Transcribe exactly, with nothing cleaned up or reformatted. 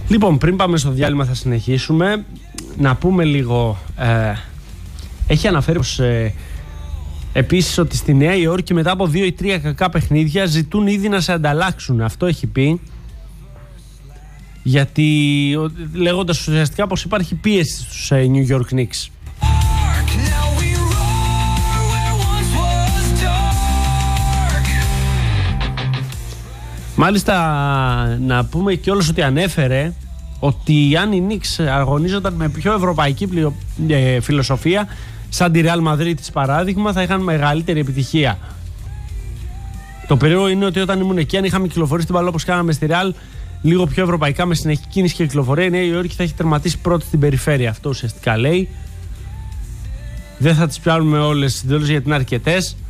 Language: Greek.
Λοιπόν, πριν πάμε στο διάλειμμα θα συνεχίσουμε. Να πούμε λίγο, ε, έχει αναφέρει πως, ε, επίσης ότι στη Νέα Υόρκη μετά από δύο ή τρία κακά παιχνίδια ζητούν ήδη να σε ανταλλάξουν. Αυτό έχει πει. Γιατί λέγοντας ουσιαστικά πως υπάρχει πίεση στους ε, New York Knicks. Μάλιστα να πούμε και όλος ότι ανέφερε ότι αν οι Knicks αγωνίζονταν με πιο ευρωπαϊκή πλειο, ε, φιλοσοφία σαν τη Real Madrid της παράδειγμα θα είχαν μεγαλύτερη επιτυχία. Το περίεργο είναι ότι όταν ήμουν εκεί, αν είχαμε κυκλοφορήσει την μπάλα όπως κάναμε στη Real, λίγο πιο ευρωπαϊκά με συνεχή κίνηση και κυκλοφορία, η Νέα Υόρκη θα έχει τερματίσει πρώτη στην περιφέρεια. Αυτό ουσιαστικά λέει. Δεν θα τις πιάνουμε όλες τις δηλώσεις γιατί είναι αρκετές.